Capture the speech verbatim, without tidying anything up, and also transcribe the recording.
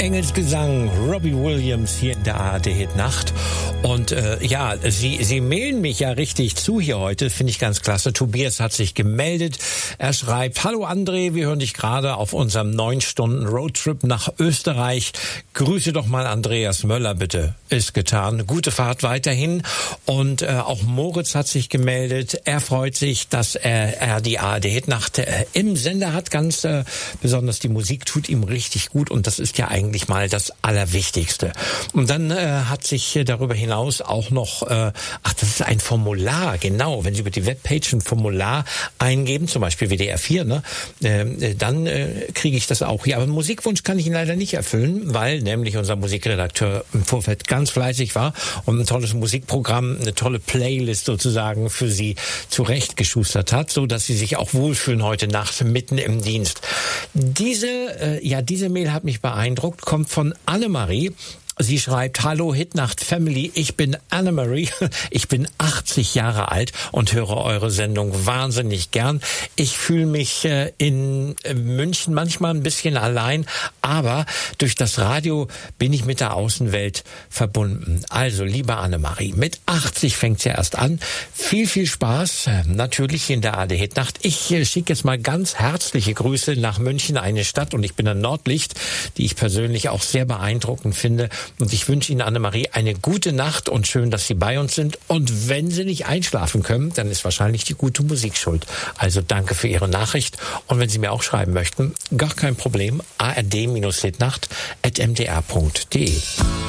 Engelsgesang, Robbie Williams hier in der A R D-Hit-Nacht. Und äh, ja, Sie, Sie mailen mich ja richtig zu hier heute, finde ich ganz klasse. Tobias hat sich gemeldet. Er schreibt: Hallo André, wir hören dich gerade auf unserem neun Stunden Roadtrip nach Österreich. Grüße doch mal Andreas Möller, bitte. Ist getan. Gute Fahrt weiterhin. Und äh, auch Moritz hat sich gemeldet. Er freut sich, dass er, er die A R D-Hit-Nacht äh, im Sender hat. Ganz äh, besonders die Musik tut ihm richtig gut und das ist ja eigentlich mal das Allerwichtigste. Und dann äh, hat sich äh, darüber hinaus auch noch, äh, ach, das ist ein Formular, genau, wenn Sie über die Webpage ein Formular eingeben, zum Beispiel W D R vier, ne, äh, dann äh, kriege ich das auch hier. Aber einen Musikwunsch kann ich Ihnen leider nicht erfüllen, weil nämlich unser Musikredakteur im Vorfeld ganz fleißig war und ein tolles Musikprogramm, eine tolle Playlist sozusagen für Sie zurechtgeschustert hat, so dass Sie sich auch wohlfühlen heute Nacht mitten im Dienst. Diese, äh, ja, diese Mail hat mich beeindruckt, kommt von Annemarie. Sie schreibt: Hallo Hitnacht Family, ich bin Annemarie, ich bin achtzig Jahre alt und höre eure Sendung wahnsinnig gern. Ich fühle mich äh, in München manchmal ein bisschen allein, aber durch das Radio bin ich mit der Außenwelt verbunden. Also, liebe Annemarie, mit achtzig fängt's ja erst an. Viel, viel Spaß, äh, natürlich in der A R D-Hitnacht. Ich äh, schicke jetzt mal ganz herzliche Grüße nach München, eine Stadt, und ich bin ein Nordlicht, die ich persönlich auch sehr beeindruckend finde. Und ich wünsche Ihnen, Annemarie, eine gute Nacht und schön, dass Sie bei uns sind. Und wenn Sie nicht einschlafen können, dann ist wahrscheinlich die gute Musik schuld. Also danke für Ihre Nachricht. Und wenn Sie mir auch schreiben möchten, gar kein Problem, A R D Hitnacht at m d r punkt d e.